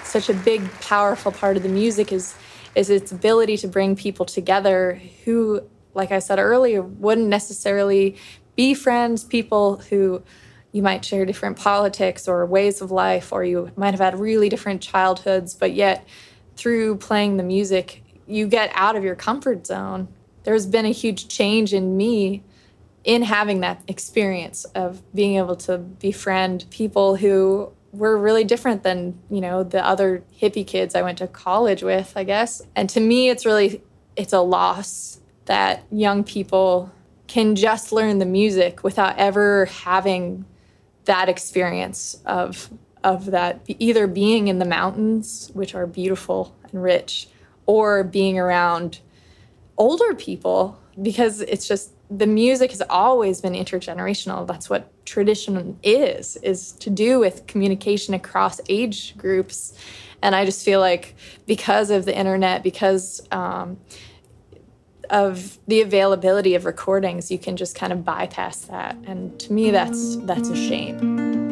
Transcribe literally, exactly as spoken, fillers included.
such a big, powerful part of the music is, is its ability to bring people together who, like I said earlier, wouldn't necessarily be friends, people who you might share different politics or ways of life, or you might have had really different childhoods, but yet through playing the music, you get out of your comfort zone. There's been a huge change in me in having that experience of being able to befriend people who were really different than, you know, the other hippie kids I went to college with, I guess. And to me, it's really, it's a loss that young people can just learn the music without ever having that experience of of that, either being in the mountains, which are beautiful and rich, or being around older people, because it's just, the music has always been intergenerational. That's what tradition is, is to do with communication across age groups. And I just feel like because of the internet, because um, of the availability of recordings, you can just kind of bypass that. And to me, that's that's a shame.